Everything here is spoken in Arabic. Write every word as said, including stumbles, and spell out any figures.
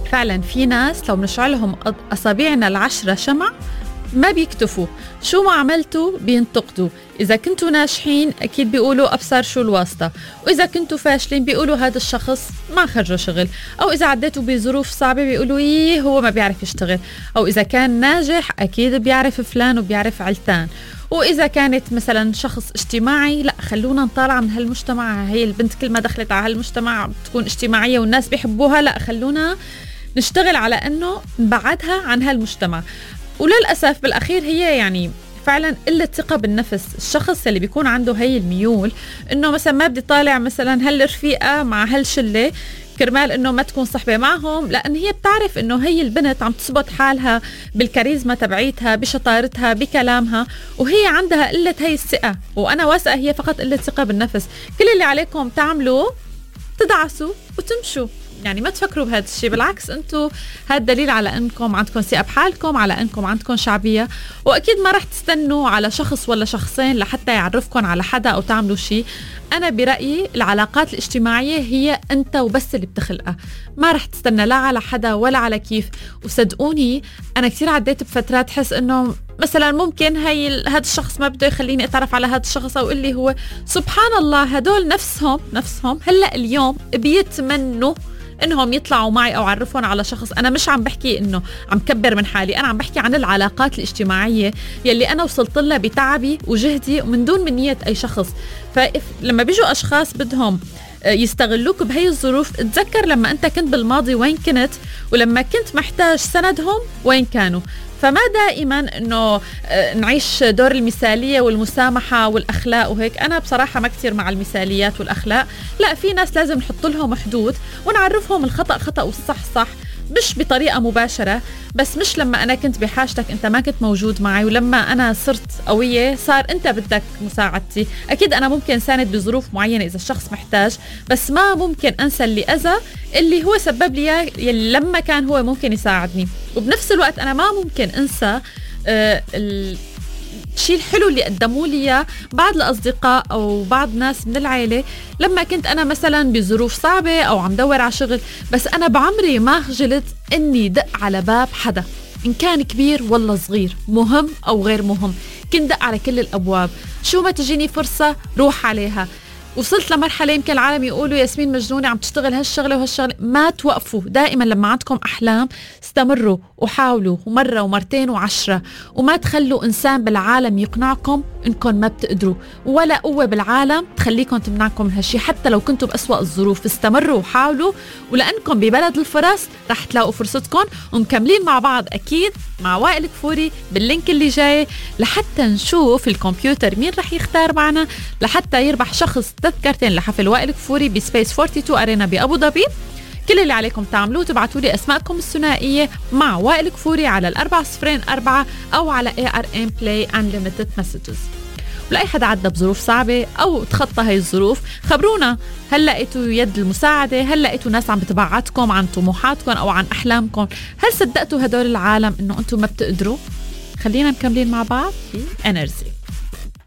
فعلا في ناس لو بنشعلهم أصابعنا العشرة شمع ما بيكتفوا، شو ما عملتوا بينتقدوا. إذا كنتوا ناجحين أكيد بيقولوا أبصر شو الواسطة، وإذا كنتوا فاشلين بيقولوا هذا الشخص ما خرجوا شغل، أو إذا عديتوا بظروف صعبة بيقولوا إيه هو ما بيعرف يشتغل، أو إذا كان ناجح أكيد بيعرف فلان وبيعرف علتان. وإذا كانت مثلا شخص اجتماعي، لا خلونا نطالع من هالمجتمع، هي البنت كل ما دخلت على هالمجتمع بتكون اجتماعية والناس بيحبوها، لا خلونا نشتغل على أنه نبعدها عن هالمجتمع. وللأسف بالأخير هي يعني فعلا قلة ثقة بالنفس. الشخص اللي بيكون عنده هاي الميول إنه مثلا ما بدي طالع مثلا هالرفيقة مع هالشلة كرمال إنه ما تكون صحبة معهم، لأن هي بتعرف إنه هي البنت عم تثبت حالها بالكاريزما تبعيتها، بشطارتها، بكلامها، وهي عندها قلة هاي الثقة. وأنا واثقة هي فقط قلة ثقة بالنفس. كل اللي عليكم تعملوه تدعسوا وتمشوا، يعني ما تفكروا بهذا الشيء، بالعكس انتم هذا دليل على انكم عندكم ثقة بحالكم، على انكم عندكم شعبية، واكيد ما رح تستنوا على شخص ولا شخصين لحتى يعرفكم على حدا او تعملوا شيء. انا برأيي العلاقات الاجتماعية هي انت وبس اللي بتخلقها، ما رح تستنى لا على حدا ولا على كيف. وصدقوني انا كثير عديت بفترات حس انه مثلا ممكن هاي هذا الشخص ما بده يخليني اتعرف على هذا الشخص، او اللي هو سبحان الله هدول نفسهم نفسهم هلا اليوم بيتمنوا انهم يطلعوا معي او اعرفهم على شخص. انا مش عم بحكي انه عم كبر من حالي، انا عم بحكي عن العلاقات الاجتماعية يلي انا وصلت لها بتعبي وجهدي ومن دون منية اي شخص. فلما بيجوا اشخاص بدهم يستغلوك بهي الظروف، اتذكر لما انت كنت بالماضي وين كنت، ولما كنت محتاج سندهم وين كانوا. فما دائما انه نعيش دور المثالية والمسامحة والاخلاق وهيك. انا بصراحة ما كتير مع المثاليات والاخلاق، لا في ناس لازم نحط لهم حدود ونعرفهم الخطأ خطأ والصح صح، مش بطريقة مباشرة، بس مش لما أنا كنت بحاجتك أنت ما كنت موجود معي، ولما أنا صرت قوية صار أنت بدك مساعدتي. أكيد أنا ممكن ساند بظروف معينة إذا الشخص محتاج، بس ما ممكن أنسى اللي أذى اللي هو سبب لي يلي لما كان هو ممكن يساعدني. وبنفس الوقت أنا ما ممكن أنسى آه الشيء الحلو اللي قدموا لي بعض الأصدقاء أو بعض ناس من العائلة لما كنت أنا مثلا بظروف صعبة أو عم دور على شغل. بس أنا بعمري ما خجلت إني دق على باب حدا، إن كان كبير ولا صغير، مهم أو غير مهم، كنت دق على كل الأبواب. شو ما تجيني فرصة روح عليها. وصلت لمرحلة يمكن العالم يقولوا ياسمين مجنونة عم تشتغل هالشغلة وهالشغلة. ما توقفوا، دائما لما عندكم أحلام استمروا وحاولوا، ومرة ومرتين وعشرة، وما تخلوا إنسان بالعالم يقنعكم إنكم ما بتقدروا، ولا قوة بالعالم تخليكم تمنعكم من هالشي. حتى لو كنتوا بأسوأ الظروف استمروا وحاولوا، ولأنكم ببلد الفرص رح تلاقوا فرصتكم. ومكملين مع بعض أكيد مع وائل كفوري باللينك اللي جاي لحتى نشوف الكمبيوتر مين رح يختار معنا لحتى يربح شخص تذكرتين لحفل وائل كفوري بسبيس اثنين وأربعين أرينا بأبو ظبي. كل اللي عليكم تعملوه تبعتوا لي أسماءكم الثنائية مع وائل كفوري على الأربعة صفرين أربعة أو على إيه آر إم Play Unlimited Messages. ولأي حدا عدى بظروف صعبة أو تخطى هاي الظروف خبرونا، هل لقيتوا يد المساعدة؟ هل لقيتوا ناس عم بتبعتكم عن طموحاتكم أو عن أحلامكم؟ هل صدقتوا هدول العالم إنه أنتم ما بتقدروا؟ خلينا مكملين مع بعض في Energy.